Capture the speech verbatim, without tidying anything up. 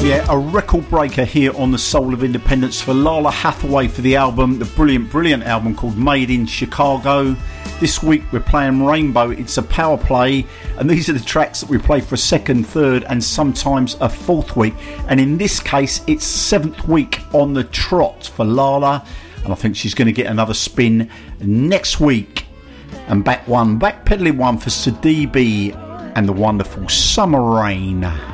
Yeah, a record breaker here on the Soul of Independence for Lala Hathaway for the album, the brilliant, brilliant album called Made in Chicago. This week we're playing Rainbow. It's a power play, and these are the tracks that we play for a second, third, and sometimes a fourth week. And in this case, it's seventh week on the trot for Lala, and I think she's going to get another spin next week. And back one, backpedaling one for Sidibe and the wonderful Summer Rain.